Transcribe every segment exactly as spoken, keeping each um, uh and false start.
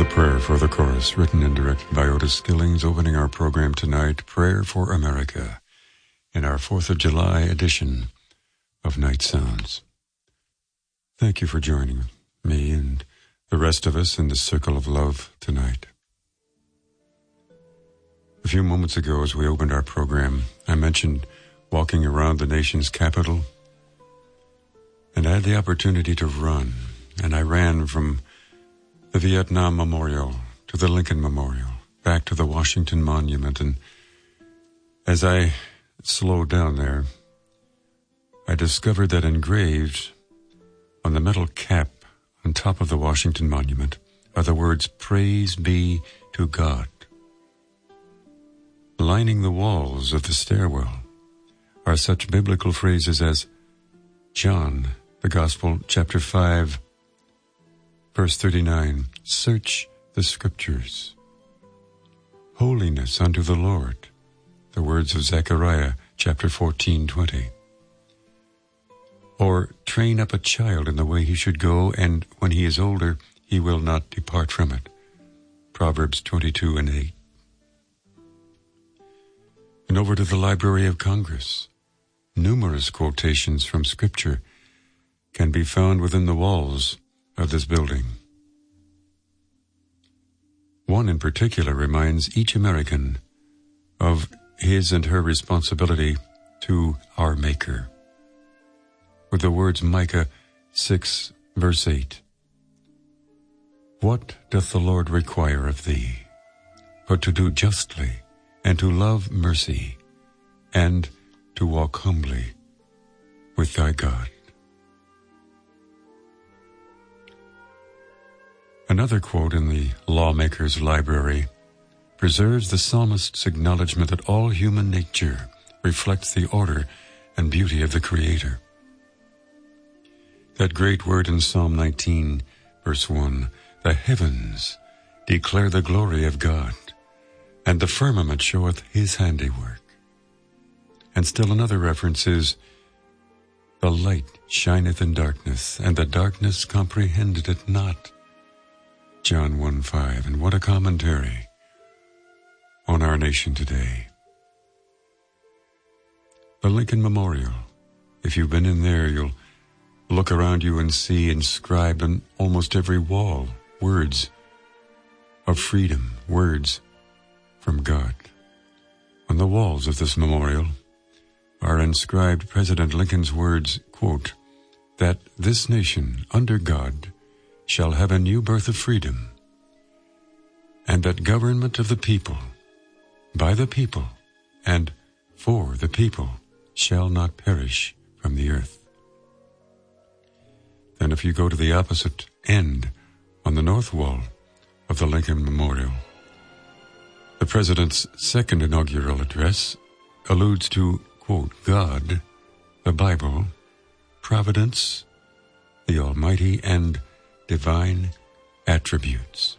The prayer for the chorus, written and directed by Otis Skillings, opening our program tonight, Prayer for America, in our fourth of July edition of Night Sounds. Thank you for joining me and the rest of us in the circle of love tonight. A few moments ago, as we opened our program, I mentioned walking around the nation's capital, and I had the opportunity to run, and I ran from the Vietnam Memorial to the Lincoln Memorial, back to the Washington Monument, and as I slowed down there, I discovered that engraved on the metal cap on top of the Washington Monument are the words, "Praise be to God." Lining the walls of the stairwell are such biblical phrases as John, the Gospel, chapter five, verse thirty-nine, "Search the Scriptures." Holiness unto the Lord, the words of Zechariah, chapter fourteen, twenty. Or, train up a child in the way he should go, and when he is older, he will not depart from it. Proverbs twenty-two and eight. And over to the Library of Congress. Numerous quotations from Scripture can be found within the walls of this building. One in particular reminds each American of his and her responsibility to our Maker, with the words Micah six, verse eight. "What doth the Lord require of thee, but to do justly, and to love mercy, and to walk humbly with thy God." Another quote in the Lawmaker's Library preserves the psalmist's acknowledgement that all human nature reflects the order and beauty of the Creator. That great word in Psalm nineteen, verse one, "The heavens declare the glory of God, and the firmament showeth his handiwork." And still another reference is, "The light shineth in darkness, and the darkness comprehended it not." John one five, and what a commentary on our nation today. The Lincoln Memorial, if you've been in there, you'll look around you and see inscribed on almost every wall words of freedom, words from God. On the walls of this memorial are inscribed President Lincoln's words, quote, "that this nation, under God, shall have a new birth of freedom, and that government of the people, by the people, and for the people, shall not perish from the earth." Then if you go to the opposite end, on the north wall of the Lincoln Memorial, the President's second inaugural address alludes to, quote, "God, the Bible, Providence, the Almighty, and divine attributes."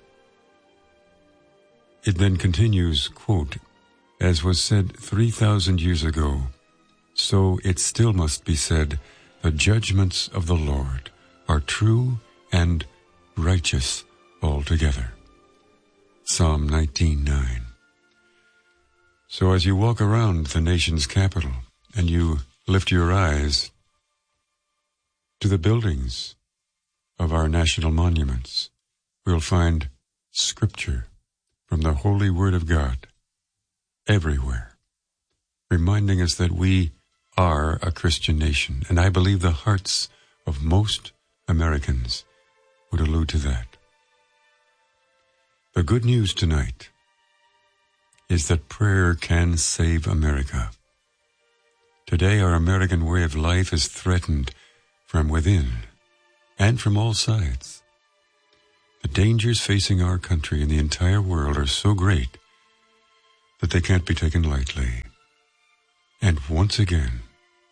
It then continues, quote, "As was said three thousand years ago, so it still must be said, the judgments of the Lord are true and righteous altogether." Psalm nineteen, nine. So as you walk around the nation's capital and you lift your eyes to the buildings of our national monuments, we'll find Scripture from the Holy Word of God everywhere, reminding us that we are a Christian nation, and I believe the hearts of most Americans would allude to that. The good news tonight is that prayer can save America. Today, our American way of life is threatened from within and from all sides. The dangers facing our country and the entire world are so great that they can't be taken lightly. And once again,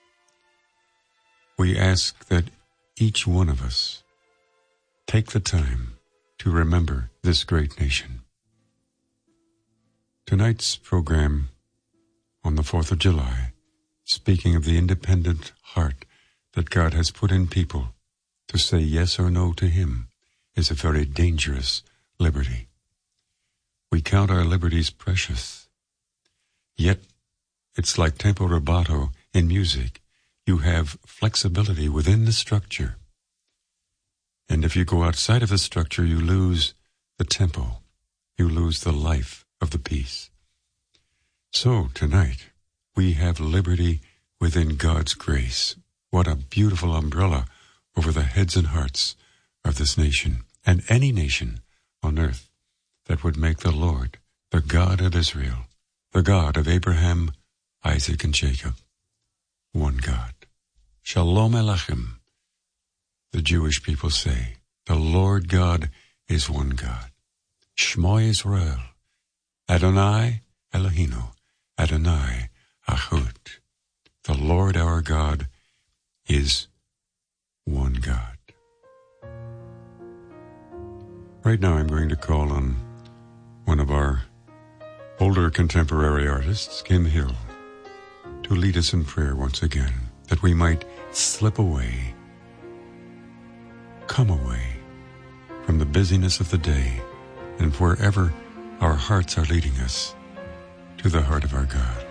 we ask that each one of us take the time to remember this great nation. Tonight's program on the fourth of July, speaking of the independent heart that God has put in people to say yes or no to Him, is a very dangerous liberty. We count our liberties precious. Yet, it's like tempo rubato in music. You have flexibility within the structure. And if you go outside of the structure, you lose the tempo. You lose the life of the piece. So, tonight, we have liberty within God's grace. What a beautiful umbrella over the heads and hearts of this nation, and any nation on earth that would make the Lord the God of Israel, the God of Abraham, Isaac, and Jacob. One God. Shalom Aleichem. The Jewish people say, the Lord God is one God. Shmo Yisrael. Adonai Eloheinu. Adonai Achud. The Lord our God is one God. Right now I'm going to call on one of our older contemporary artists, Kim Hill, to lead us in prayer once again, that we might slip away, come away from the busyness of the day, and wherever our hearts are leading us, to the heart of our God.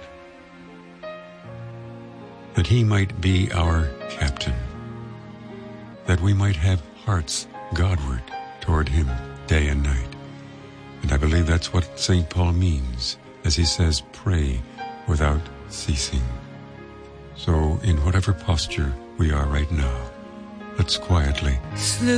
That He might be our captain, that we might have hearts Godward toward Him day and night. And I believe that's what Saint Paul means as he says, pray without ceasing. So in whatever posture we are right now, let's quietly